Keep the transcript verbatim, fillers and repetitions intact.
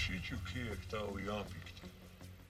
Rešit ju kje je ta v jami, ki ti